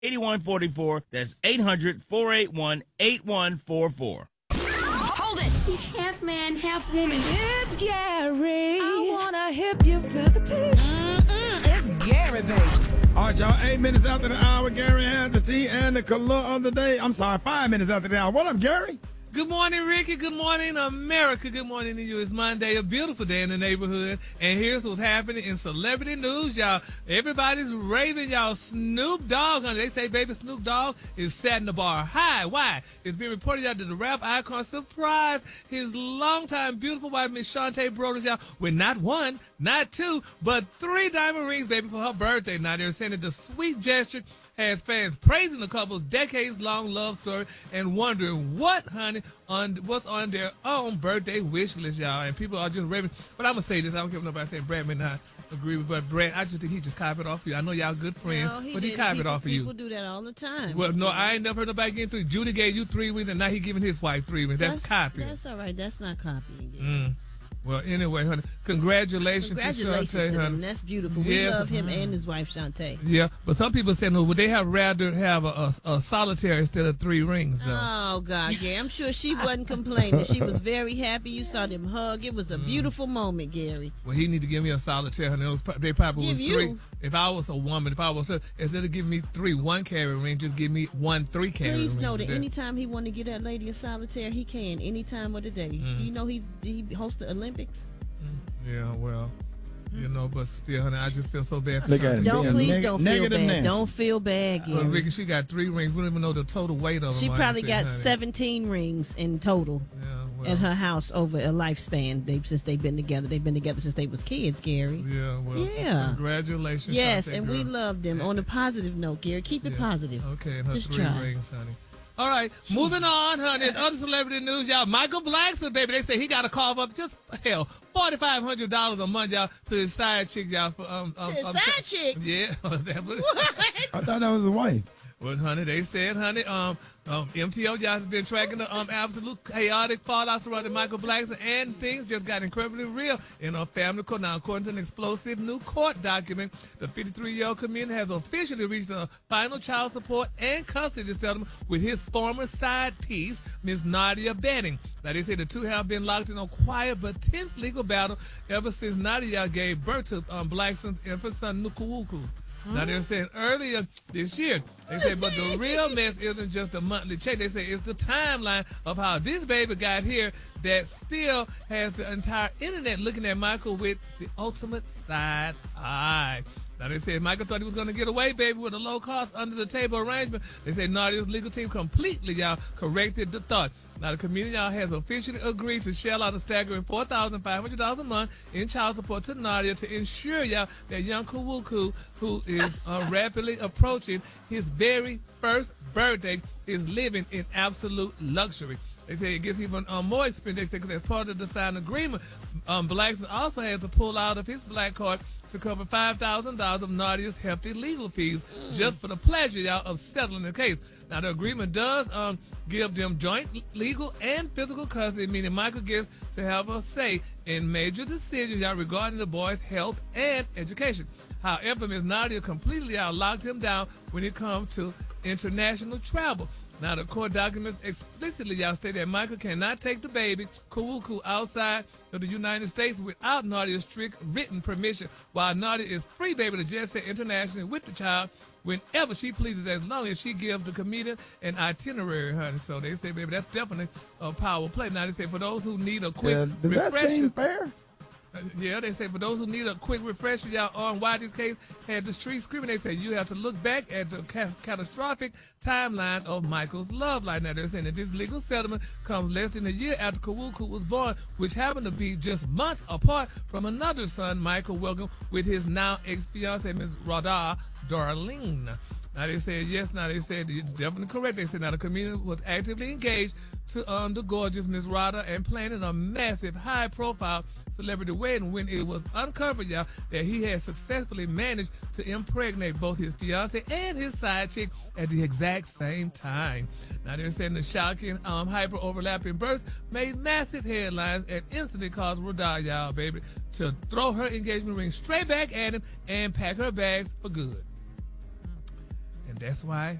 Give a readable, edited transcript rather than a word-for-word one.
8144. That's 800-481-8144. Hold it! He's half man, half woman. It's Gary. I wanna hip you to the T. It's Gary, baby. All right, y'all. 8 minutes after the hour, Gary has the tea and the color of the day. I'm sorry, 5 minutes after the hour. What up, Gary? Good morning, Ricky. Good morning, America. Good morning to you. It's Monday, a beautiful day in the neighborhood. And here's what's happening in celebrity news, y'all. Everybody's raving, y'all. Snoop Dogg, honey. They say baby Snoop Dogg is setting the bar high. Why? It's been reported, y'all, that the rap icon surprised his longtime beautiful wife, Miss Shantae Broders, y'all, with not one, not two, but 3 diamond rings, baby, for her birthday. Now, they're saying that the sweet gesture has fans praising the couple's decades-long love story and wondering what's on their own birthday wish list, y'all. And people are just raving. But I'm going to say this. I don't care if nobody saying Brad may not agree with, but Brad, I just think he just copied off you. I know y'all good friends, but he copied off of you. People do that all the time. Well, no, I ain't never heard nobody getting 3. Judy gave you 3 rings, and now he giving his wife 3 rings. That's copying. That's all right. That's not copying. Well, anyway, honey, congratulations to Shantae, honey. That's beautiful. We love him and his wife, Shantae. Yeah, but some people say, no, would they have rather have a solitaire instead of 3 rings, though? Oh, God, yeah. I'm sure she wasn't complaining. She was very happy. You saw them hug. It was a beautiful moment, Gary. Well, he need to give me a solitaire, honey. They probably was 3. If I was a woman, instead of giving me 3 1-carat ring, just give me 1 3-carat ring. Please know that anytime he want to get that lady a solitaire, he can, any time of the day. Do you know he hosts the Olympics? Yeah, well, you know, but still, honey, I just feel so bad for Shantae. Don't feel bad. Nancy. Don't feel bad, Gary. Ricky, she got 3 rings. We don't even know the total weight of them. She probably got 17 rings in total in her house over a lifespan. Since they've been together. They've been together since they was kids, Gary. Yeah, well, congratulations. Yes, Shantae, and girl. we love them. On a positive note, Gary, keep it positive. Okay, and her Just 3 try. rings, honey. All right, moving on, honey. In other celebrity news, y'all, Michael Blackson, baby, they say he got to carve up just, $4,500 a month, y'all, to his side chick, y'all. His side chick? Yeah. What? I thought that was his wife. Well, honey, they said, honey, MTO, y'all has been tracking the absolute chaotic fallout surrounding Michael Blackson, and things just got incredibly real in a family court. Now, according to an explosive new court document, the 53-year-old comedian has officially reached a final child support and custody settlement with his former side piece, Miss Nadia Benning. Now, they say the two have been locked in a quiet but tense legal battle ever since Nadia gave birth to Blackson's infant son, Nukuwuku. Now, they're saying earlier this year, they say, but the real mess isn't just a monthly check. They say it's the timeline of how this baby got here that still has the entire internet looking at Michael with the ultimate side eye. Now, they said Michael thought he was going to get away, baby, with a low-cost, under-the-table arrangement. They say Nadia's legal team completely, y'all, corrected the thought. Now, the community, y'all, has officially agreed to shell out a staggering $4,500 a month in child support to Nadia to ensure, y'all, that young Kuwuku, who is rapidly approaching his very first birthday, is living in absolute luxury. They say it gets even more expensive. They say because as part of the signed agreement, Blackson also has to pull out of his black card to cover $5,000 of Nadia's hefty legal fees just for the pleasure, y'all, of settling the case. Now, the agreement does give them joint legal and physical custody, meaning Michael gets to have a say in major decisions, y'all, regarding the boy's health and education. However, Ms. Nadia completely locked him down when it comes to international travel. Now, the court documents explicitly, y'all, state that Michael cannot take the baby, Kuwuku, outside of the United States without Nadia's strict written permission, while Nadia is free, baby, to jet set internationally with the child whenever she pleases, as long as she gives the comedian an itinerary, honey. So they say, baby, that's definitely a power play. Now, they say for those who need a quick Does refresher. that seem fair? Yeah, they say for those who need a quick refresher, y'all, on why this case had the street screaming, they say you have to look back at the catastrophic timeline of Michael's love life. Now, they're saying that this legal settlement comes less than a year after Kuwuku was born, which happened to be just months apart from another son Michael welcomed with his now ex-fiancée, Ms. Radha Darlene. Now, they said, yes, now they said it's definitely correct. They said, now the community was actively engaged to the gorgeous Miss Radha and planning a massive, high-profile celebrity wedding when it was uncovered, y'all, that he had successfully managed to impregnate both his fiancée and his side chick at the exact same time. Now, they're saying the shocking, hyper-overlapping births made massive headlines and instantly caused Radha, y'all, baby, to throw her engagement ring straight back at him and pack her bags for good. And that's why